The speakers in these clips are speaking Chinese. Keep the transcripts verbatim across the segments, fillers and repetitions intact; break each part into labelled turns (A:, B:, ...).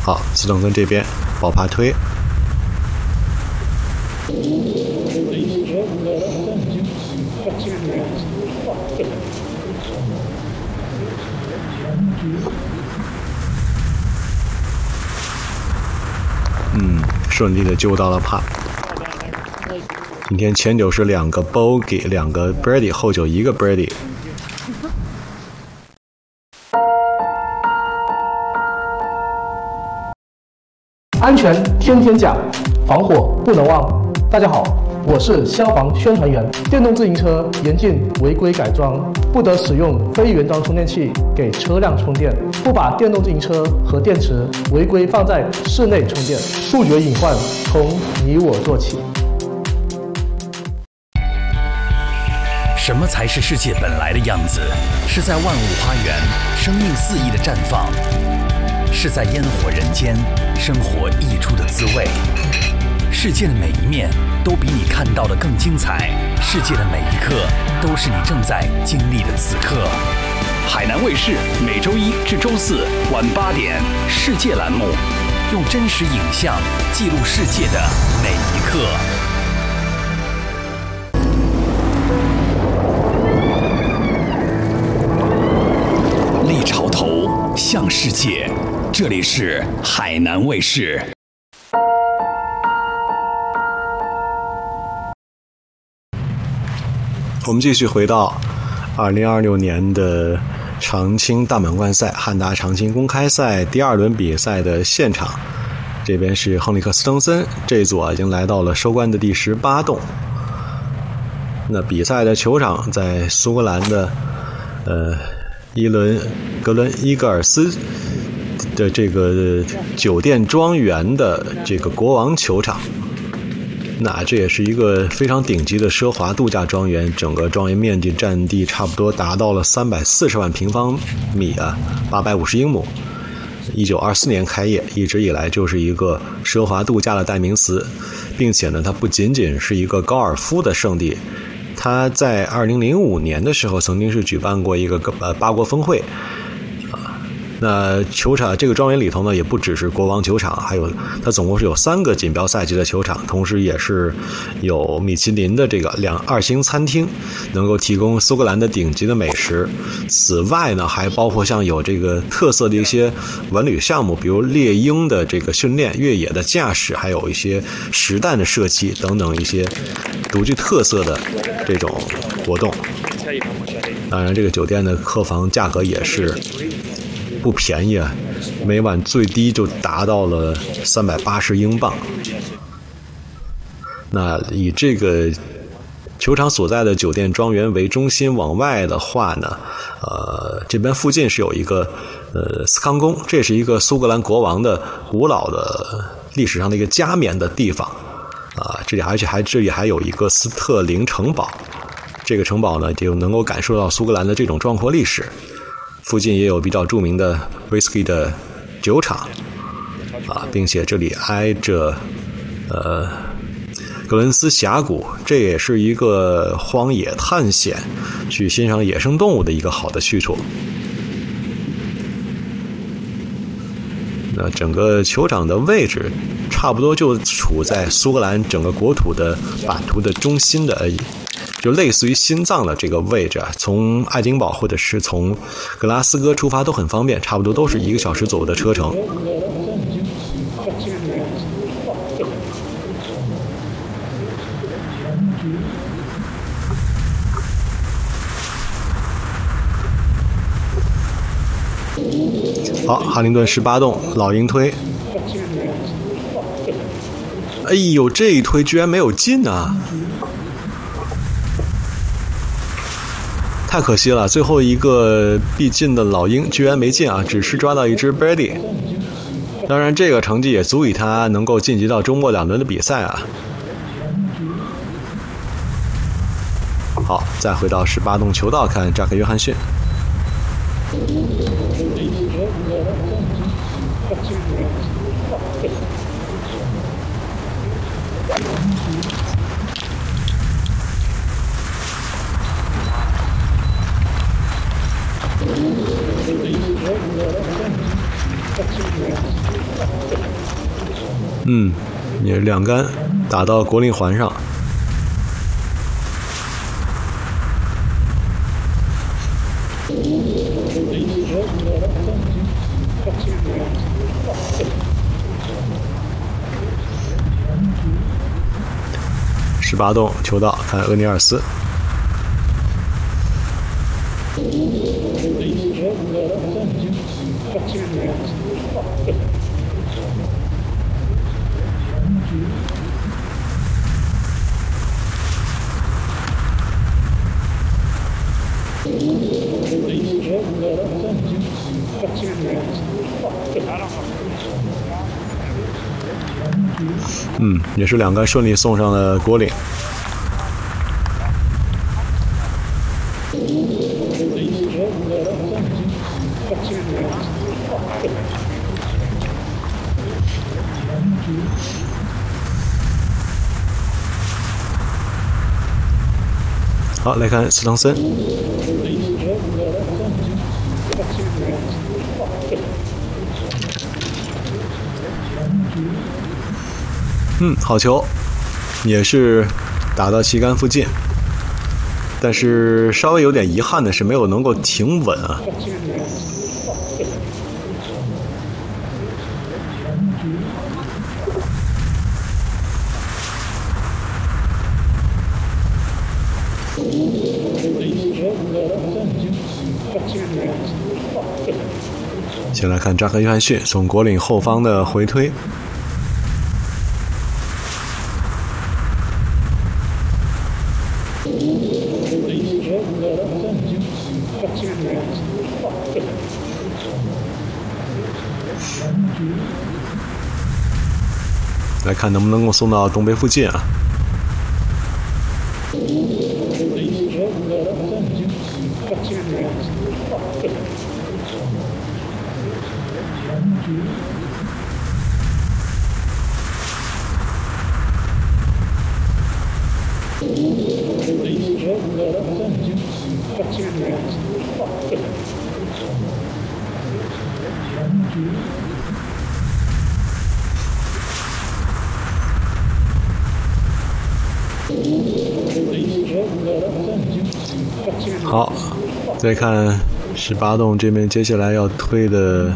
A: 好，斯滕森这边爆趴推。嗯，顺利的救到了帕。今天前九是两个 bogey， 两个 birdie， 后九一个 birdie。
B: 安全天天讲，防火不能忘。大家好，我是消防宣传员。电动自行车严禁违规改装，不得使用非原装充电器给车辆充电，不把电动自行车和电池违规放在室内充电。杜绝隐患，从你我做起。
C: 什么才是世界本来的样子？是在万物花园，生命肆意的绽放；是在烟火人间，生活溢出的滋味。世界的每一面都比你看到的更精彩，世界的每一刻都是你正在经历的此刻。海南卫视每周一至周四晚八点，世界栏目，用真实影像记录世界的每一刻。立潮头，向世界，这里是海南卫视。
A: 我们继续回到二零二六年的长青大满贯赛汉达长青公开赛第二轮比赛的现场。这边是亨利克斯滕森这一组啊，已经来到了收官的第十八洞。那比赛的球场在苏格兰的呃伊伦格伦伊格尔斯的这个酒店庄园的这个国王球场。那这也是一个非常顶级的奢华度假庄园，整个庄园面积占地差不多达到了三百四十万平方米啊，八百五十英亩。一九二四年开业，一直以来就是一个奢华度假的代名词，并且呢，它不仅仅是一个高尔夫的圣地，它在二零零五年的时候曾经是举办过一个呃八国峰会。那球场这个庄园里头呢，也不只是国王球场，还有它总共是有三个锦标赛级的球场，同时也是有米其林的这个两二星餐厅，能够提供苏格兰的顶级的美食。此外呢，还包括像有这个特色的一些文旅项目，比如猎鹰的这个训练、越野的驾驶，还有一些实弹的射击等等一些独具特色的这种活动。当然，这个酒店的客房价格也是不便宜啊，每晚最低就达到了三百八十英镑。那以这个球场所在的酒店庄园为中心往外的话呢，呃，这边附近是有一个呃斯康宫，这是一个苏格兰国王的古老的历史上的一个加冕的地方啊、呃。这里而且还这里还有一个斯特林城堡，这个城堡呢就能够感受到苏格兰的这种壮阔历史。附近也有比较著名的 whisky 的酒厂啊，并且这里挨着呃格伦斯峡谷，这也是一个荒野探险去欣赏野生动物的一个好的去处。那整个球场的位置差不多就处在苏格兰整个国土的版图的中心的，就类似于心脏的这个位置啊，从爱丁堡或者是从格拉斯哥出发都很方便，差不多都是一个小时左右的车程。好，哈林顿十八洞老鹰推，哎呦，这一推居然没有进啊！太可惜了，最后一个必进的老鹰居然没进啊，只是抓到一只 birdie。当然，这个成绩也足以他能够晋级到周末两轮的比赛啊。好，再回到十八洞球道看扎克约翰逊。 嗯，也两杆打到国令环上。十八洞球到，看厄尼尔斯。嗯，也是两个顺利送上了国岭。好，来看斯滕森。嗯，好球，也是打到旗杆附近，但是稍微有点遗憾的是没有能够停稳啊。先来看扎克约翰逊从国岭后方的回推。来看能不能够送到东北附近啊。好，再看十八洞这边，接下来要推的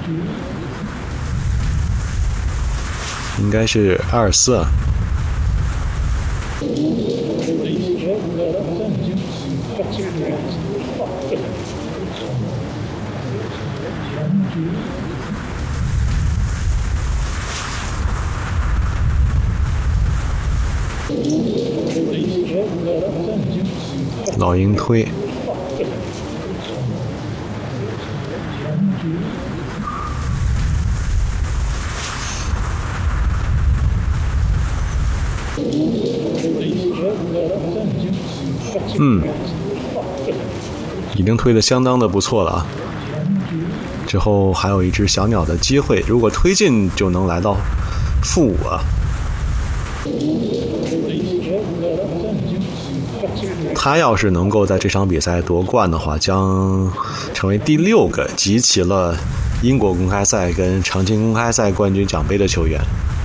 A: 应该是阿尔斯啊。老鹰推。嗯，已经推得相当的不错了啊。之后还有一只小鸟的机会，如果推进就能来到负五啊。他要是能够在这场比赛夺冠的话，将成为第六个集齐了英国公开赛跟长青公开赛冠军奖杯的球员。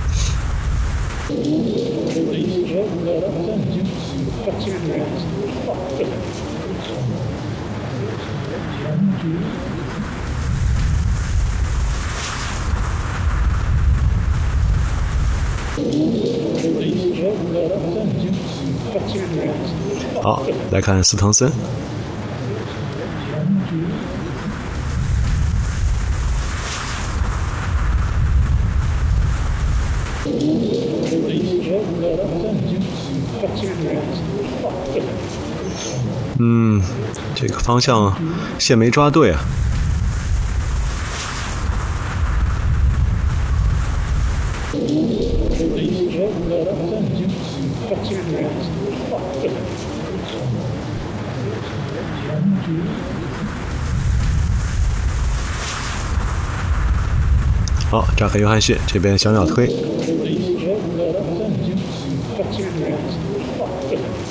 A: 好，来看斯滕森。嗯，这个方向线没抓对啊。好，扎克约翰逊这边小鸟推。